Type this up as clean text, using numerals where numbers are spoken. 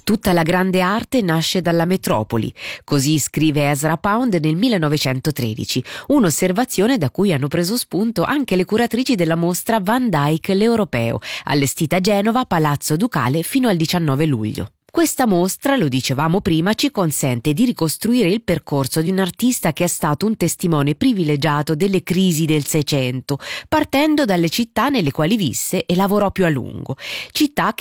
Tutta la grande arte nasce dalla metropoli, così scrive Ezra Pound nel 1913, un'osservazione da cui hanno preso spunto anche le curatrici della mostra Van Dyck l'Europeo, allestita a Genova, Palazzo Ducale, fino al 19 luglio. Questa mostra, lo dicevamo prima, ci consente di ricostruire il percorso di un artista che è stato un testimone privilegiato delle crisi del Seicento, partendo dalle città nelle quali visse e lavorò più a lungo, città